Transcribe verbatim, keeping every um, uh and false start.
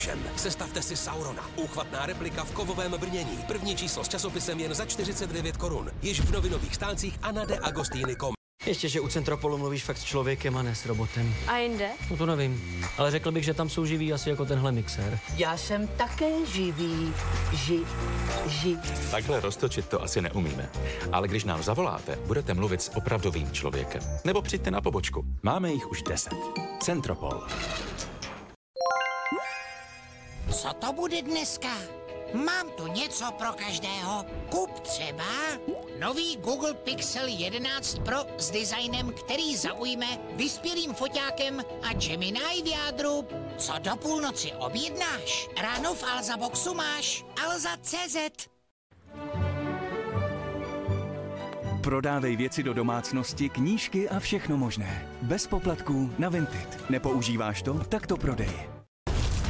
Sestavte si Saurona. Úchvatná replika v kovovém brnění. První číslo s časopisem jen za čtyřicet devět korun. Již v novinových stáncích a na de agostini tečka com. Ještě, že u Centropolu mluvíš fakt s člověkem a ne s robotem. A jinde? No to nevím, ale řekl bych, že tam jsou živí asi jako tenhle mixér. Já jsem také živý. Ži, ži. Takhle roztočit to asi neumíme. Ale když nám zavoláte, budete mluvit s opravdovým člověkem. Nebo přijďte na pobočku. Máme jich už deset. Centropol. Co to bude dneska? Mám tu něco pro každého. Kup třeba nový Google Pixel jedenáct Pro s designem, který zaujme vyspělým foťákem a Gemini v jádru. Co do půlnoci objednáš? Ráno v Alza Boxu máš alza tečka cé zet. Prodávej věci do domácnosti, knížky a všechno možné. Bez poplatků na Vinted. Nepoužíváš to? Tak to prodej.